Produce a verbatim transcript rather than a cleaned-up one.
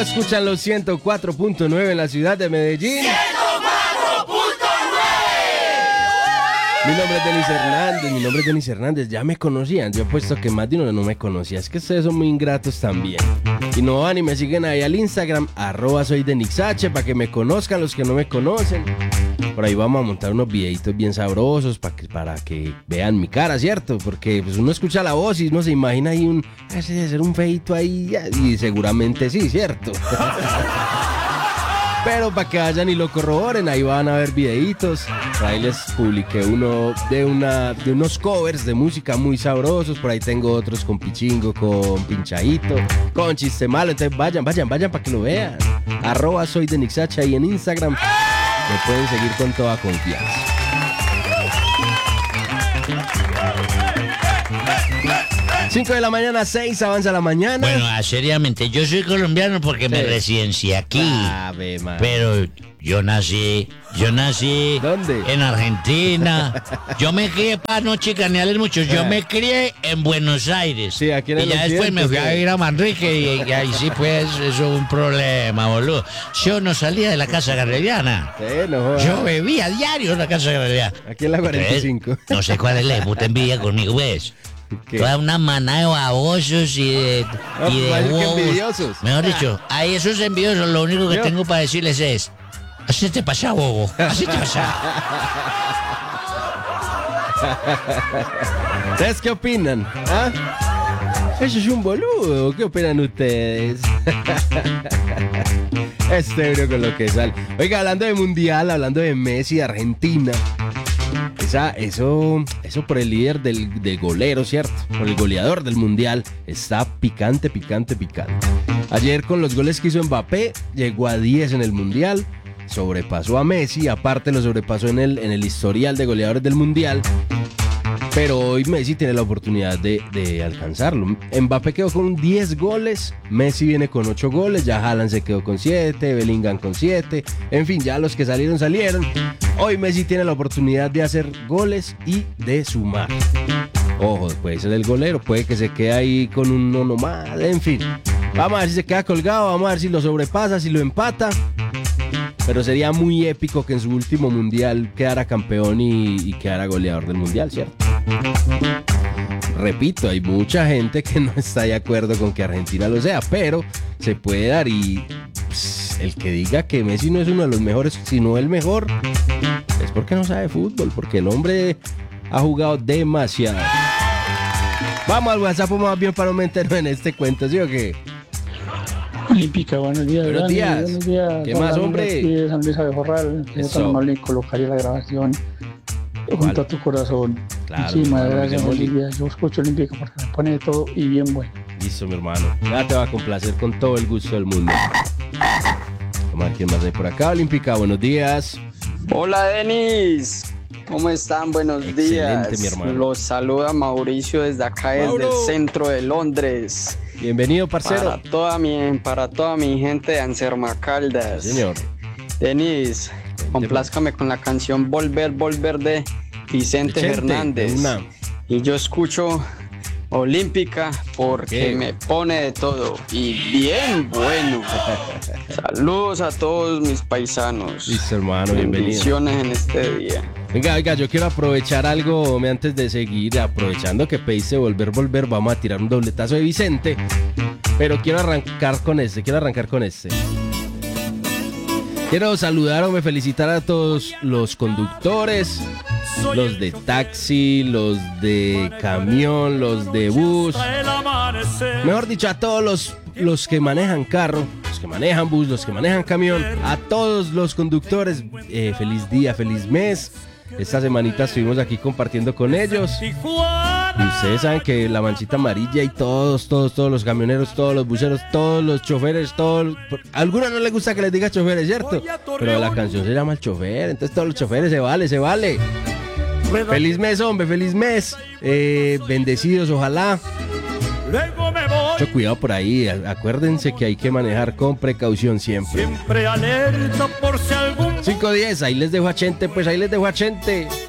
escuchan los ciento cuatro punto nueve en la ciudad de Medellín. ciento cuatro punto nueve. Mi nombre es Denis Hernández, mi nombre es Denis Hernández. Ya me conocían, yo he puesto que más de uno no me conocía. Es que ustedes son muy ingratos también. Y no van y me siguen ahí al Instagram, arroba soy DenixH, para que me conozcan los que no me conocen. Por ahí vamos a montar unos videitos bien sabrosos para que, para que vean mi cara, ¿cierto? Porque pues, uno escucha la voz y uno se imagina ahí un... Ese debe ser un feito ahí, y seguramente sí, ¿cierto? Pero para que vayan y lo corroboren, ahí van a ver videitos. Por ahí les publiqué uno de, una, de unos covers de música muy sabrosos. Por ahí tengo otros con Pichingo, con Pinchadito, con Chiste Malo. Entonces vayan, vayan, vayan para que lo vean. Arroba soy DenixH ahí en Instagram. Me pueden seguir con toda confianza. cinco de la mañana, seis, avanza la mañana. Bueno, seriamente, yo soy colombiano porque sí. me residencié aquí. Ave, pero yo nací, yo nací... ¿Dónde? En Argentina. Yo me crié, para no chicanearles mucho, yo me crié en Buenos Aires. Sí, aquí en el Y ya después me fui a ir a Manrique y, y ahí sí, pues, eso es un problema, boludo. Yo no salía de la Casa Garreliana. Sí, no jodas. Yo bebía a diario en la Casa Garreliana. Aquí en la cuarenta y cinco. No sé cuál es la puta envidia conmigo, ¿ves? ¿Qué? Toda una manada de babosos y de, no, y de huevos. Envidiosos. Mejor dicho, a esos envidiosos lo único que ¿Yo? tengo para decirles es: así te pasa, bobo, así te pasa. ¿Ustedes qué opinan? ¿Ah? Eso es un boludo. ¿Qué opinan ustedes? Estéreo con lo que sale. Oiga, hablando de mundial, hablando de Messi, de Argentina. Esa, eso, eso por el líder del, del golero, ¿cierto? Por el goleador del mundial. Está picante, picante, picante. Ayer con los goles que hizo Mbappé, llegó a diez en el mundial. Sobrepasó a Messi, aparte lo sobrepasó en el, en el historial de goleadores del mundial. Pero hoy Messi tiene la oportunidad de, de alcanzarlo. Mbappé quedó con diez goles, Messi viene con ocho goles, ya Haaland se quedó con siete, Bellingham con siete. En fin, ya los que salieron, salieron. Hoy Messi tiene la oportunidad de hacer goles y de sumar. Ojo, puede ser el golero, puede que se quede ahí con uno nomás, en fin. Vamos a ver si se queda colgado, vamos a ver si lo sobrepasa, si lo empata. Pero sería muy épico que en su último mundial quedara campeón y, y quedara goleador del mundial, ¿cierto? Repito, hay mucha gente que no está de acuerdo con que Argentina lo sea, pero se puede dar y pues, el que diga que Messi no es uno de los mejores, sino el mejor, es porque no sabe fútbol, porque el hombre ha jugado demasiado. Vamos al WhatsApp más bien para no meternos en este cuento, ¿sí o qué? Olímpica, buenos días. Buenos Dani, días. Buenos días. ¿Qué más, hombre? De San Luis Abejorral. Yo tan amable colocaría la grabación junto a tu corazón. Claro. Muchísimas gracias, Olivia. Yo escucho Olímpica porque me pone de todo y bien bueno. Listo, mi hermano. Ya te va a complacer con todo el gusto del mundo. Vamos a ver quién más hay por acá. Olímpica, buenos días. Hola, Denis. ¿Cómo están? Buenos Excelente, días. Mi hermano. Los saluda Mauricio desde acá, Mauro. Desde el centro de Londres. Bienvenido, parcero. Para toda mi, para toda mi gente de Anserma Caldas. Sí, señor. Denis, complázcame con la canción Volver, Volver de Vicente Vicente, Fernández. Una. Y yo escucho Olímpica porque ¿Qué? Me pone de todo y bien bueno. Saludos a todos mis paisanos. Listo, hermano, bienvenido. Bendiciones en este día. Venga, oiga, yo quiero aprovechar algo antes de seguir, aprovechando que pediste volver, volver, vamos a tirar un dobletazo de Vicente, pero quiero arrancar con este, quiero arrancar con este. Quiero saludar o me felicitar a todos los conductores, los de taxi, los de camión, los de bus, mejor dicho, a todos los, los que manejan carro, los que manejan bus, los que manejan camión, a todos los conductores, eh, feliz día, feliz mes. Esta semanita estuvimos aquí compartiendo con ellos. Y ustedes saben que la manchita amarilla y todos, todos, todos los camioneros, todos los buceros, todos los choferes, todos... A algunos no les gusta que les diga choferes, ¿cierto? Pero la canción se llama El Chofer, entonces todos los choferes se vale, se vale. Feliz mes, hombre, feliz mes. Eh, bendecidos, ojalá. Mucho cuidado por ahí, acuérdense que hay que manejar con precaución siempre. Siempre alerta por si algún... cinco diez, ahí les dejo a Chente, pues ahí les dejo a Chente.